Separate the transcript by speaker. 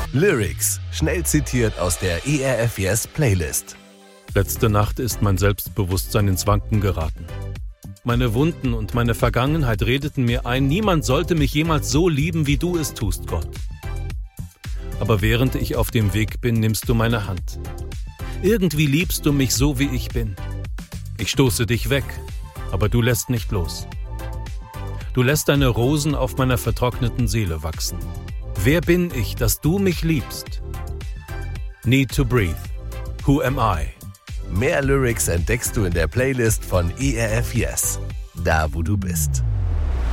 Speaker 1: Lyrics, schnell zitiert aus der ERF Yes Playlist.
Speaker 2: Letzte Nacht ist mein Selbstbewusstsein ins Wanken geraten. Meine Wunden und meine Vergangenheit redeten mir ein, niemand sollte mich jemals so lieben, wie du es tust, Gott. Aber während ich auf dem Weg bin, nimmst du meine Hand. Irgendwie liebst du mich so, wie ich bin. Ich stoße dich weg, aber du lässt nicht los. Du lässt deine Rosen auf meiner vertrockneten Seele wachsen. Wer bin ich, dass du mich liebst? Need to breathe. Who am I?
Speaker 1: Mehr Lyrics entdeckst du in der Playlist von ERF Yes, da wo du bist.